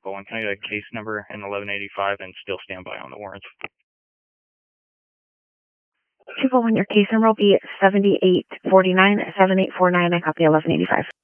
Can I get a case number and 1185 and still stand by on the warrants? 241, your case number will be 7849, 7849. I copy 1185.